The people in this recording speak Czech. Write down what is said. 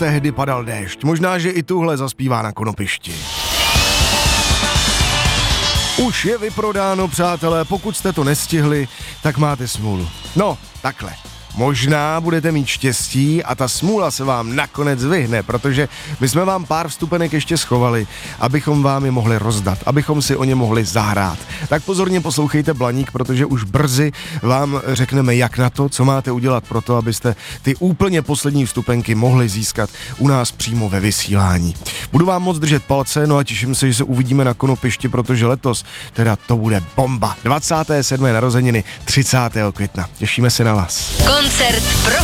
tehdy padal déšť. Možná, že i tuhle zaspívá na Konopišti. Už je vyprodáno, přátelé, pokud jste to nestihli, tak máte smůlu. No, takhle. Možná budete mít štěstí a ta smůla se vám nakonec vyhne, protože my jsme vám pár vstupenek ještě schovali, abychom vám je mohli rozdat, abychom si o ně mohli zahrát. Tak pozorně poslouchejte Blaník, protože už brzy vám řekneme, jak na to, co máte udělat pro to, abyste ty úplně poslední vstupenky mohli získat u nás přímo ve vysílání. Budu vám moc držet palce, no a těším se, že se uvidíme na Konopišti, protože letos teda to bude bomba. 27. narozeniny 30. května. Těšíme se na vás. Koncert pro